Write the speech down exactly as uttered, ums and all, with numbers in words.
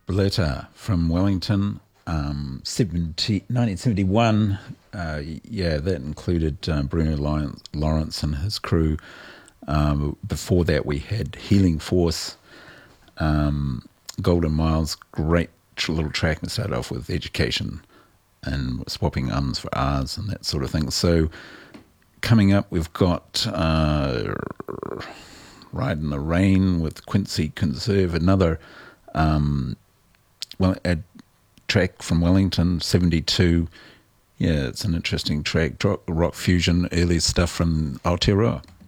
Beretta from Wellington, um, seventy, nineteen seventy-one. Uh, yeah, that included um, Bruno Lawrence, Lawrence and his crew. Um, before that, we had Healing Force, um, Golden Miles, great tr- little track, and started off with Education and swapping ums for R's and that sort of thing. So coming up, we've got uh, Ride in the Rain with Quincy Conserve, another um, well, a track from Wellington, seventy-two. Yeah, it's an interesting track, rock, rock fusion, early stuff from Aotearoa.